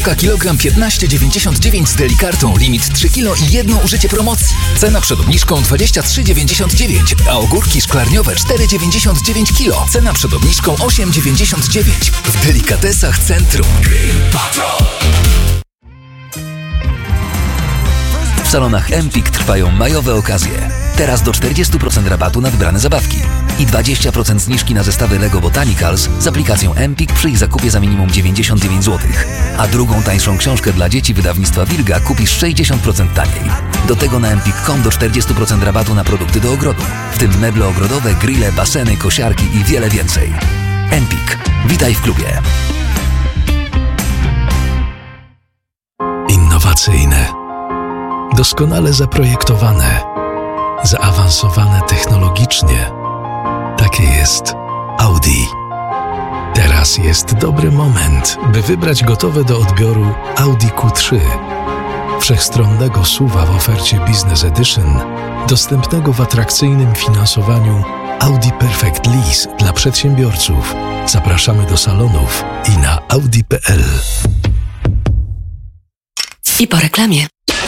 Kilogram 15,99 z Delikartą. Limit 3 kg i jedno użycie promocji. Cena przed obniżką 23,99, a ogórki szklarniowe 4,99 kg. Cena przed obniżką 8,99. W Delikatesach Centrum. W salonach Empik trwają majowe okazje. Teraz do 40% rabatu na wybrane zabawki i 20% zniżki na zestawy Lego Botanicals z aplikacją Empik przy ich zakupie za minimum 99 zł. A drugą tańszą książkę dla dzieci wydawnictwa Wilga kupisz 60% taniej. Do tego na empik.com do 40% rabatu na produkty do ogrodu, w tym meble ogrodowe, grille, baseny, kosiarki i wiele więcej. Empik. Witaj w klubie. Innowacyjne, doskonale zaprojektowane, zaawansowane technologicznie. Takie jest Audi. Teraz jest dobry moment, by wybrać gotowe do odbioru Audi Q3. Wszechstronnego SUV-a w ofercie Business Edition, dostępnego w atrakcyjnym finansowaniu Audi Perfect Lease dla przedsiębiorców. Zapraszamy do salonów i na audi.pl. I po reklamie.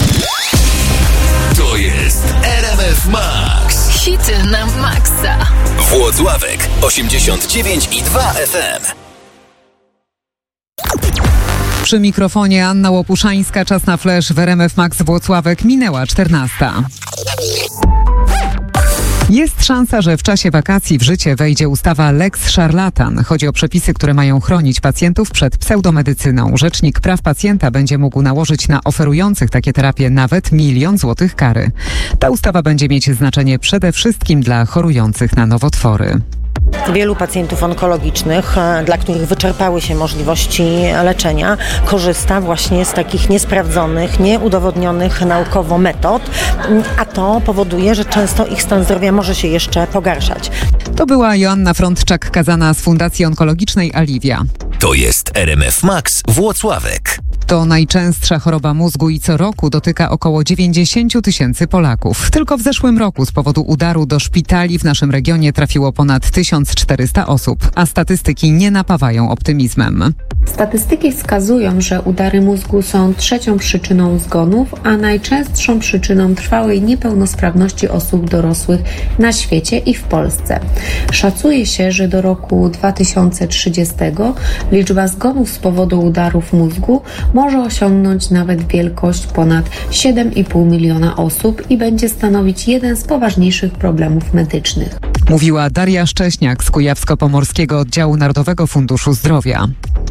To jest RMF Max. Hity na maksa. Włocławek 89,2 FM. Przy mikrofonie Anna Łopuszańska. Czas na flash w RMF Max Włocławek. Minęła 14. Jest szansa, że w czasie wakacji w życie wejdzie ustawa Lex Szarlatan. Chodzi o przepisy, które mają chronić pacjentów przed pseudomedycyną. Rzecznik praw pacjenta będzie mógł nałożyć na oferujących takie terapie nawet 1 000 000 złotych kary. Ta ustawa będzie mieć znaczenie przede wszystkim dla chorujących na nowotwory. Wielu pacjentów onkologicznych, dla których wyczerpały się możliwości leczenia, korzysta właśnie z takich niesprawdzonych, nieudowodnionych naukowo metod, a to powoduje, że często ich stan zdrowia może się jeszcze pogarszać. To była Joanna Frądczak-Kazana z Fundacji Onkologicznej Aliwia. To jest RMF Max Włocławek. To najczęstsza choroba mózgu i co roku dotyka około 90 000 Polaków. Tylko w zeszłym roku z powodu udaru do szpitali w naszym regionie trafiło ponad 1400 osób, a statystyki nie napawają optymizmem. Statystyki wskazują, że udary mózgu są 3. przyczyną zgonów, a najczęstszą przyczyną trwałej niepełnosprawności osób dorosłych na świecie i w Polsce. Szacuje się, że do roku 2030 liczba zgonów z powodu udarów mózgu może osiągnąć nawet wielkość ponad 7,5 miliona osób i będzie stanowić jeden z poważniejszych problemów medycznych. Mówiła Daria Szcześniak z Kujawsko-Pomorskiego Oddziału Narodowego Funduszu Zdrowia.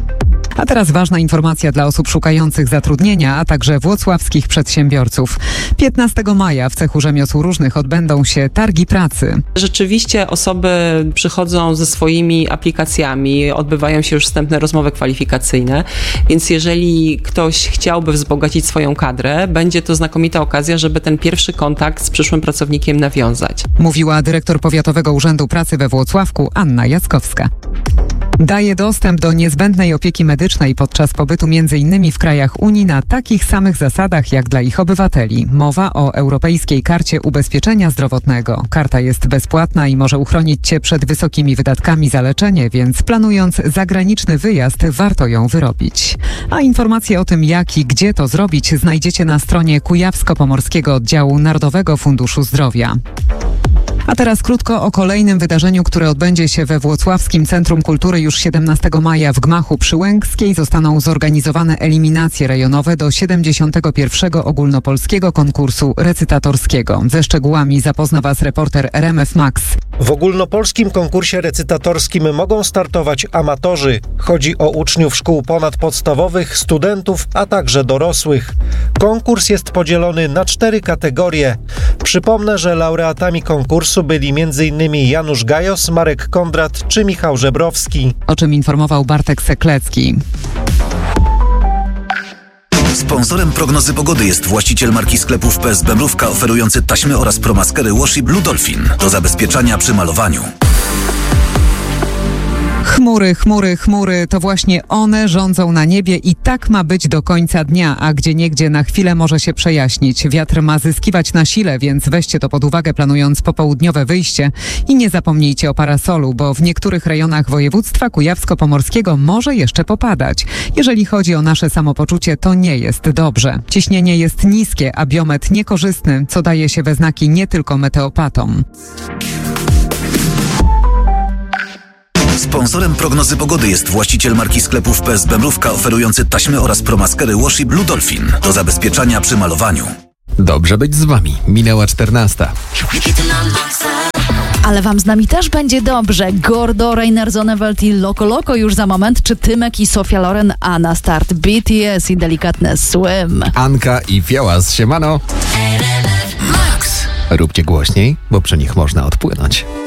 A teraz ważna informacja dla osób szukających zatrudnienia, a także włocławskich przedsiębiorców. 15 maja w cechu rzemiosł różnych odbędą się targi pracy. Rzeczywiście osoby przychodzą ze swoimi aplikacjami, odbywają się już wstępne rozmowy kwalifikacyjne, więc jeżeli ktoś chciałby wzbogacić swoją kadrę, będzie to znakomita okazja, żeby ten pierwszy kontakt z przyszłym pracownikiem nawiązać. Mówiła dyrektor Powiatowego Urzędu Pracy we Włocławku Anna Jackowska. Daje dostęp do niezbędnej opieki medycznej podczas pobytu m.in. w krajach Unii na takich samych zasadach jak dla ich obywateli. Mowa o Europejskiej Karcie Ubezpieczenia Zdrowotnego. Karta jest bezpłatna i może uchronić Cię przed wysokimi wydatkami za leczenie, więc planując zagraniczny wyjazd, warto ją wyrobić. A informacje o tym, jak i gdzie to zrobić, znajdziecie na stronie Kujawsko-Pomorskiego Oddziału Narodowego Funduszu Zdrowia. A teraz krótko o kolejnym wydarzeniu, które odbędzie się we Włocławskim Centrum Kultury już 17 maja w gmachu przy Łęckiej. Zostaną zorganizowane eliminacje rejonowe do 71. ogólnopolskiego konkursu recytatorskiego. Ze szczegółami zapozna Was reporter RMF Max. W ogólnopolskim konkursie recytatorskim mogą startować amatorzy. Chodzi o uczniów szkół ponadpodstawowych, studentów, a także dorosłych. Konkurs jest podzielony na 4 kategorie. Przypomnę, że laureatami konkursu byli m.in. Janusz Gajos, Marek Kondrat czy Michał Żebrowski. O czym informował Bartek Seklecki. Sponsorem prognozy pogody jest właściciel marki sklepów PSB Mrówka oferujący taśmy oraz promaskery Washi Blue Dolphin do zabezpieczania przy malowaniu. Chmury, chmury, chmury, to właśnie one rządzą na niebie i tak ma być do końca dnia, a gdzieniegdzie na chwilę może się przejaśnić. Wiatr ma zyskiwać na sile, więc weźcie to pod uwagę, planując popołudniowe wyjście i nie zapomnijcie o parasolu, bo w niektórych rejonach województwa kujawsko-pomorskiego może jeszcze popadać. Jeżeli chodzi o nasze samopoczucie, to nie jest dobrze. Ciśnienie jest niskie, a biometr niekorzystny, co daje się we znaki nie tylko meteopatom. Sponsorem prognozy pogody jest właściciel marki sklepów PSB Mrówka, oferujący taśmy oraz promaskery Washi Blue Dolphin do zabezpieczania przy malowaniu. Dobrze być z wami. Minęła 14. Ale wam z nami też będzie dobrze. Gordo, Rainer Zonneveld i Loco Loco już za moment, czy Tymek i Sofia Loren, a na start BTS i delikatne Swim. Anka i Fiołas, siemano. Róbcie głośniej, bo przy nich można odpłynąć.